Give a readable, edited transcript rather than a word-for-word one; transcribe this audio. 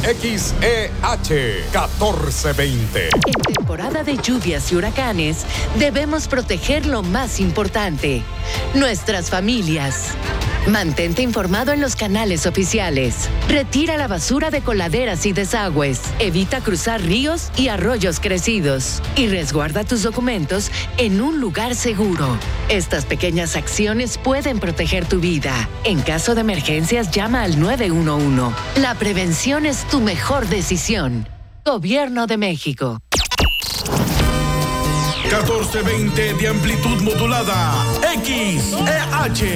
XEH 1420. En temporada de lluvias y huracanes, debemos proteger lo más importante: nuestras familias. Mantente informado en los canales oficiales. Retira la basura de coladeras y desagües. Evita cruzar ríos y arroyos crecidos. Y resguarda tus documentos en un lugar seguro. Estas pequeñas acciones pueden proteger tu vida. En caso de emergencias, llama al 911. La prevención es tu mejor decisión. Gobierno de México. 1420 de amplitud modulada. XEH